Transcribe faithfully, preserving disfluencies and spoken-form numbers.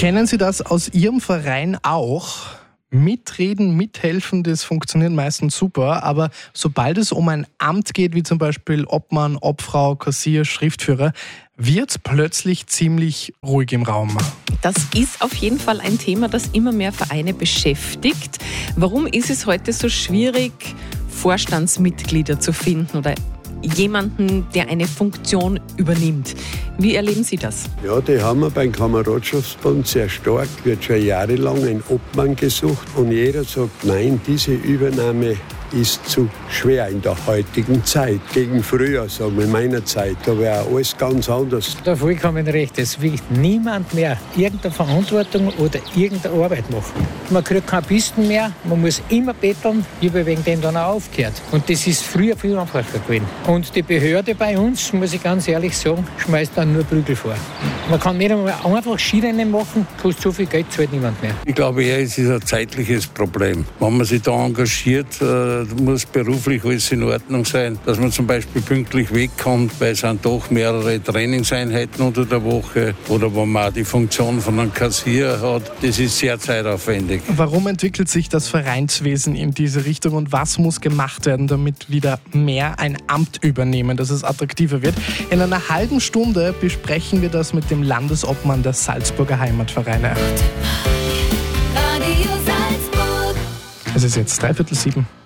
Kennen Sie das aus Ihrem Verein auch? Mitreden, mithelfen, das funktioniert meistens super, aber sobald es um ein Amt geht, wie zum Beispiel Obmann, Obfrau, Kassier, Schriftführer, wird es plötzlich ziemlich ruhig im Raum. Das ist auf jeden Fall ein Thema, das immer mehr Vereine beschäftigt. Warum ist es heute so schwierig, Vorstandsmitglieder zu finden oder jemanden, der eine Funktion übernimmt? Wie erleben Sie das? Ja, die haben wir beim Kameradschaftsbund sehr stark. Wird schon jahrelang ein Obmann gesucht und jeder sagt, nein, diese Übernahme ist zu schwer in der heutigen Zeit. Gegen früher, sagen wir, in meiner Zeit, da wäre alles ganz anders. Da vollkommen recht. Es will niemand mehr irgendeine Verantwortung oder irgendeine Arbeit machen. Man kriegt keine Pisten mehr, man muss immer betteln, ich habe wegen dem dann auch aufgehört. Und das ist früher viel einfacher gewesen. Und die Behörde bei uns, muss ich ganz ehrlich sagen, schmeißt dann nur Prügel vor. Man kann nicht einmal einfach Skirennen machen, kostet so viel Geld, zahlt niemand mehr. Ich glaube eher, es ist ein zeitliches Problem. Wenn man sich da engagiert, muss beruflich alles in Ordnung sein, dass man zum Beispiel pünktlich wegkommt, weil es sind doch mehrere Trainingseinheiten unter der Woche oder wo man auch die Funktion von einem Kassier hat. Das ist sehr zeitaufwendig. Warum entwickelt sich das Vereinswesen in diese Richtung und was muss gemacht werden, damit wieder mehr ein Amt übernehmen, dass es attraktiver wird? In einer halben Stunde besprechen wir das mit dem Landesobmann der Salzburger Heimatvereine. Es ist jetzt dreiviertel sieben.